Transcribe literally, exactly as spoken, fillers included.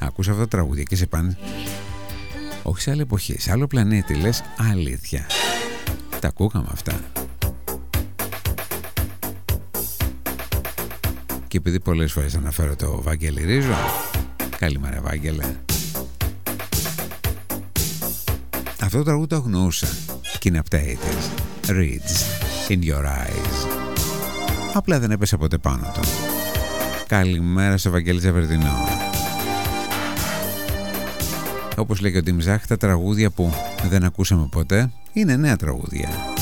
Ακούς αυτό το τραγούδι και σε πάνε όχι σε άλλη εποχή, σε άλλο πλανήτη. Λες αλήθεια, τα ακούγαμε αυτά. Και επειδή πολλές φορές αναφέρω το Βάγγελη Ρίζο, καλημέρα Βάγγελε, αυτό το τραγούδι το αγνοούσα και είναι από τα ογδόντα. Reads in your eyes. Απλά δεν έπεσα ποτέ πάνω του. Καλημέρα στο Βαγγέλη Τζαβερδινό. Όπως λέει και ο Ντιμ Ζάχ, τα τραγούδια που δεν ακούσαμε ποτέ είναι νέα τραγούδια.